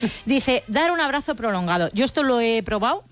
Dice, dar un abrazo prolongado. Yo esto lo he probado.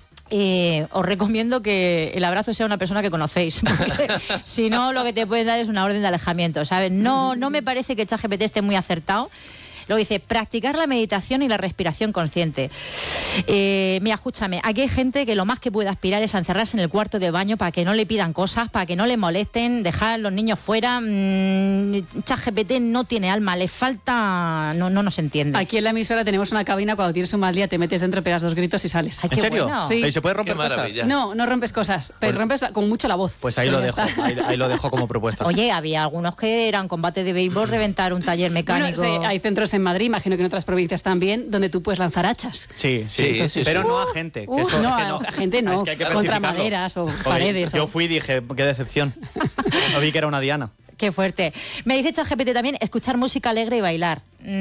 Os recomiendo que el abrazo sea una persona que conocéis, porque si no, lo que te pueden dar es una orden de alejamiento, ¿sabes? No me parece que ChatGPT esté muy acertado. Luego dice, practicar la meditación y la respiración consciente. Mira, escúchame, aquí hay gente que lo más que puede aspirar es a encerrarse en el cuarto de baño para que no le pidan cosas, para que no le molesten, dejar a los niños fuera. ChatGPT no tiene alma, le falta... No nos entiende. Aquí en la emisora tenemos una cabina, cuando tienes un mal día te metes dentro, pegas 2 gritos y sales. Ay, ¿En serio? bueno. Sí. ¿Y se puede romper cosas? No rompes cosas, pero rompes con mucho la voz. Pues ahí lo dejo, ahí lo dejo como propuesta. Oye, había algunos que eran combate de béisbol, reventar un taller mecánico. Bueno, sí, hay centros en Madrid, imagino que en otras provincias también, donde tú puedes lanzar hachas. Sí, pero no a gente. Que eso, no, es que no. a gente no, Es que hay que contra especificarlo. maderas o paredes. Yo fui y dije, qué decepción. No vi que era una diana. Qué fuerte. Me dice ChatGPT también escuchar música alegre y bailar.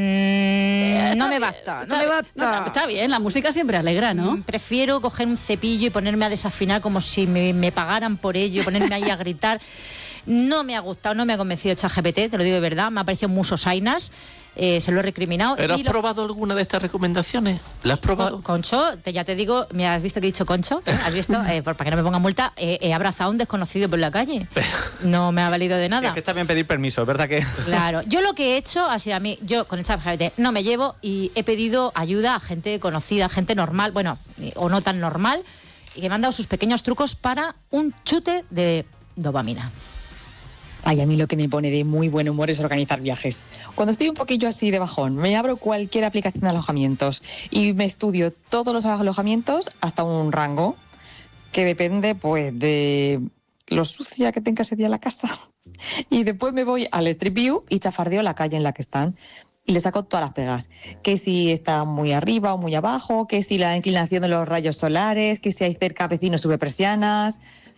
No me basta. No, está bien, la música siempre alegra, ¿no? Prefiero coger un cepillo y ponerme a desafinar como si me pagaran por ello, ponerme ahí a gritar. No me ha gustado, no me ha convencido ChatGPT, te lo digo de verdad, me ha parecido muy sosainas. Se lo he recriminado. ¿Pero has probado alguna de estas recomendaciones? ¿La has probado? Concho, ya te digo, mira, ¿has visto que he dicho Concho? ¿Has visto? Para que no me ponga multa, he abrazado a un desconocido por la calle. No me ha valido de nada. Sí, es que está bien pedir permiso, es verdad que... Claro, yo lo que he hecho ha sido yo con el ChatGPT no me llevo y he pedido ayuda a gente conocida, gente normal, bueno, o no tan normal, y que me han dado sus pequeños trucos para un chute de dopamina. Ay, a mí lo que me pone de muy buen humor es organizar viajes. Cuando estoy un poquillo así de bajón, me abro cualquier aplicación de alojamientos y me estudio todos los alojamientos hasta un rango que depende, pues, de lo sucia que tenga ese día la casa. Y después me voy al Street View y chafardeo la calle en la que están y le saco todas las pegas. Que si está muy arriba o muy abajo, que si la inclinación de los rayos solares, que si hay cerca vecinos sube persianas...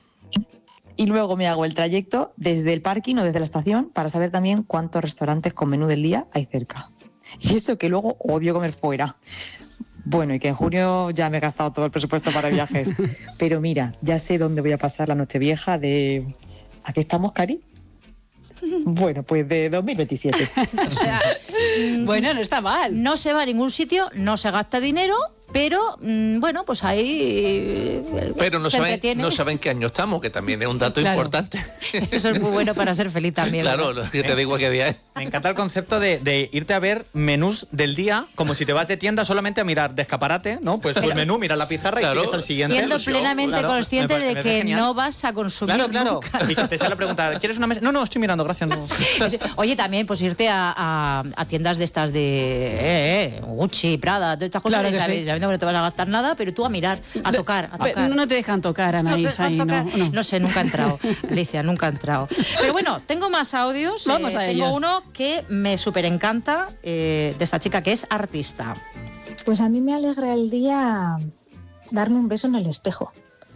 Y luego me hago el trayecto desde el parking o desde la estación para saber también cuántos restaurantes con menú del día hay cerca. Y eso que luego odio comer fuera. Bueno, y que en junio ya me he gastado todo el presupuesto para viajes. Pero mira, ya sé dónde voy a pasar la Nochevieja de... ¿A qué estamos, Cari? Bueno, pues de 2027. O sea, bueno, no está mal. No se va a ningún sitio, no se gasta dinero, pero bueno, pues ahí pero no saben qué año estamos, que también es un dato importante. Eso es muy bueno para ser feliz también. Claro, lo que te digo qué día es. Me encanta el concepto de irte a ver menús del día, como si te vas de tienda solamente a mirar de escaparate, ¿no? Pues tu menú, miras la pizarra y sigues al siguiente. Siendo plenamente consciente de que genial. No vas a consumir Claro. Nunca. Y que te sale a preguntar, ¿quieres una mesa? No, estoy mirando, gracias. No. Oye, también pues irte a tiendas de estas de Gucci, Prada, todas estas cosas, claro que ¿sabes? Sabiendo que no te vas a gastar nada, pero tú a mirar, a tocar. No te dejan tocar, Anaís, ahí, no sé, nunca he entrado, Alicia, nunca he entrado. Pero bueno, tengo más audios. Vamos a tengo ellos. uno que me súper encanta, de esta chica que es artista. Pues a mí me alegra el día darme un beso en el espejo.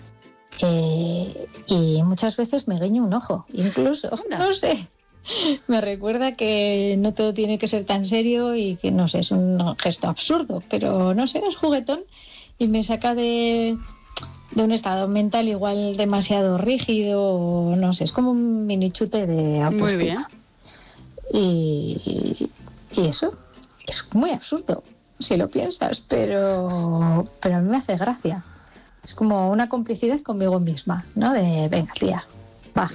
Y muchas veces me guiño un ojo, incluso, no sé. Me recuerda que no todo tiene que ser tan serio y que, no sé, es un gesto absurdo, pero no sé, es juguetón y me saca de un estado mental igual demasiado rígido, no sé, es como un mini chute de autoestima. Y eso es muy absurdo si lo piensas, pero a mí me hace gracia. Es como una complicidad conmigo misma, ¿no? De, venga, tía, va.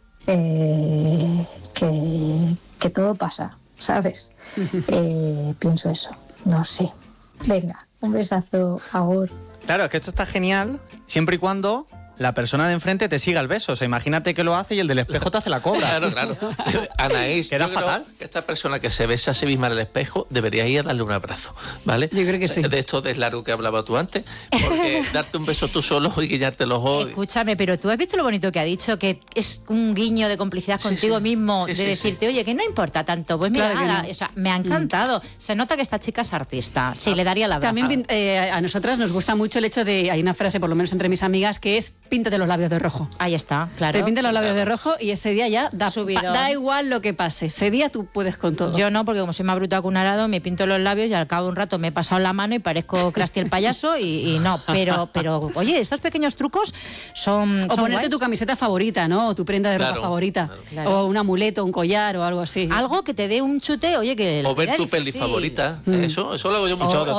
Que todo pasa, ¿sabes? Pienso eso, no sé. Venga, un besazo, agur. Claro, es que esto está genial siempre y cuando la persona de enfrente te siga el beso. O sea, imagínate que lo hace y el del espejo te hace la cobra. Claro. Anaís, queda fatal. Que esta persona que se besa a sí misma en el espejo debería ir a darle un abrazo, ¿vale? Yo creo que sí. De esto de largo que hablaba tú antes, porque darte un beso tú solo y guiñarte los ojos. Escúchame, pero tú has visto lo bonito que ha dicho, que es un guiño de complicidad contigo mismo, de decirte, oye, que no importa tanto. Pues mira, claro o sea, me ha encantado. Se nota que esta chica es artista. Sí, le daría la abrazo. También a nosotras nos gusta mucho el hecho de, hay una frase, por lo menos entre mis amigas, que es píntate los labios de rojo. Ahí está, claro. Te pintas los labios de rojo y ese día ya Subidón. da igual lo que pase. Ese día tú puedes con todo. Yo no, porque como soy más bruto acunarado, me pinto los labios y al cabo de un rato me he pasado la mano y parezco Krusty el payaso y no. Pero, oye, estos pequeños trucos son o ponerte guays. tu camiseta favorita, ¿no? O tu prenda de ropa Claro, favorita. claro. O un amuleto, un collar o algo así. Algo que te dé un chute, oye, que... la O ver vida tu es peli difícil. favorita. Eso lo hago yo mucho. O-